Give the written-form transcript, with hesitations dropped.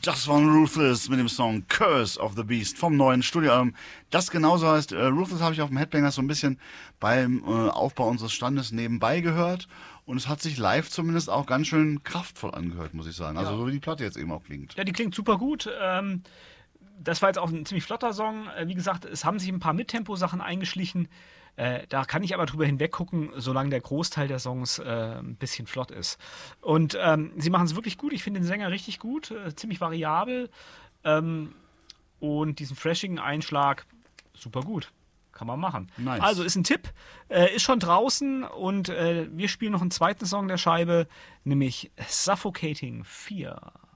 Das war Ruthless mit dem Song Curse of the Beast vom neuen Studioalbum. Das genauso heißt, Ruthless habe ich auf dem Headbangers so ein bisschen beim Aufbau unseres Standes nebenbei gehört. Und es hat sich live zumindest auch ganz schön kraftvoll angehört, muss ich sagen. Also so wie die Platte jetzt eben auch klingt. Ja, die klingt super gut. Das war jetzt auch ein ziemlich flotter Song. Wie gesagt, es haben sich ein paar Mittempo-Sachen eingeschlichen. Da kann ich aber drüber hinweggucken, solange der Großteil der Songs ein bisschen flott ist. Und sie machen es wirklich gut. Ich finde den Sänger richtig gut, ziemlich variabel. Und diesen freshigen Einschlag, super gut. Kann man machen. Nice. Also ist ein Tipp, ist schon draußen und wir spielen noch einen zweiten Song der Scheibe, nämlich Suffocating 4.